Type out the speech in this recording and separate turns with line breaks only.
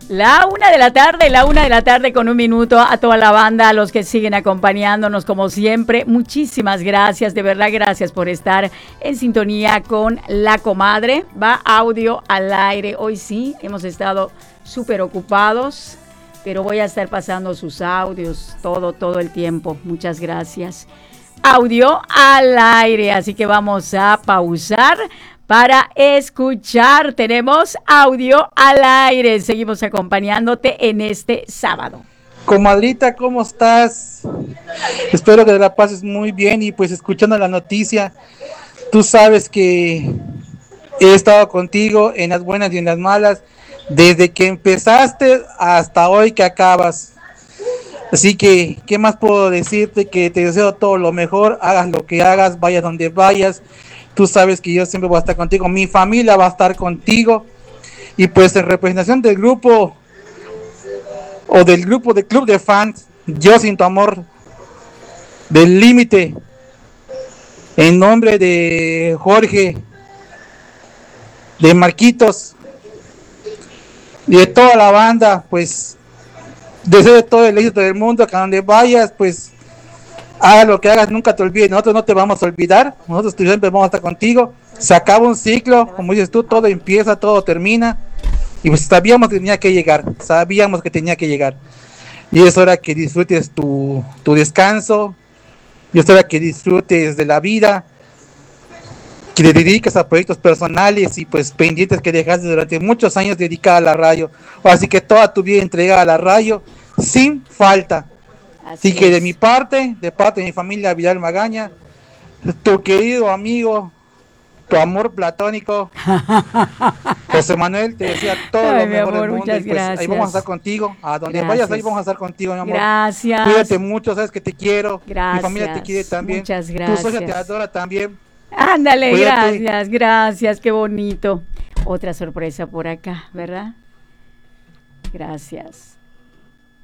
La 1 de la tarde con 1 minuto, a toda la banda, a los que siguen acompañándonos como siempre, muchísimas gracias, de verdad gracias por estar en sintonía con La Comadre. Va audio al aire, hoy sí, hemos estado súper ocupados, pero voy a estar pasando sus audios todo el tiempo, muchas gracias. Audio al aire, así que vamos a pausar para escuchar. Tenemos audio al aire. Seguimos acompañándote en este sábado.
Comadrita, ¿cómo estás? Espero que la pases muy bien y pues escuchando la noticia, tú sabes que he estado contigo en las buenas y en las malas, desde que empezaste hasta hoy que acabas. Así que, ¿qué más puedo decirte? Que te deseo todo lo mejor, hagas lo que hagas, vayas donde vayas. Tú sabes que yo siempre voy a estar contigo, mi familia va a estar contigo. Y pues en representación del grupo o del grupo de club de fans, Yo Sin Tu Amor, del Límite, en nombre de Jorge, de Marquitos y de toda la banda, pues deseo todo el éxito del mundo, que a donde vayas, pues haga lo que hagas, nunca te olvides, nosotros no te vamos a olvidar, nosotros siempre vamos a estar contigo. Se acaba un ciclo, como dices tú, todo empieza, todo termina, y pues sabíamos que tenía que llegar, y es hora que disfrutes tu descanso, y es hora que disfrutes de la vida, que te dediques a proyectos personales y pues pendientes que dejaste durante muchos años dedicada a la radio, así que toda tu vida entregada a la radio, sin falta. Así que de parte de mi familia Vidal Magaña, tu querido amigo, tu amor platónico, José Manuel, te desea todo lo mejor del mundo. Y pues ahí vamos a estar contigo, a donde vayas, ahí vamos a estar contigo, mi amor.
Gracias.
Cuídate mucho, sabes que te quiero.
Gracias.
Mi familia te quiere también.
Muchas gracias.
Tu socia te adora también.
Ándale, cuídate. Gracias, qué bonito. Otra sorpresa por acá, ¿verdad? Gracias.